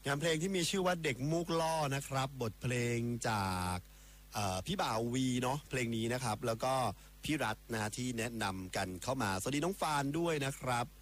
งานเพลงที่มีชื่อว่าเด็กมุกล่อนะครับบทเพลงจากพี่บ่าววีเนาะเพลงนี้นะครับแล้วก็พี่รัตนะที่แนะนำกันเข้ามาสวัสดีน้องฟานด้วยนะครับ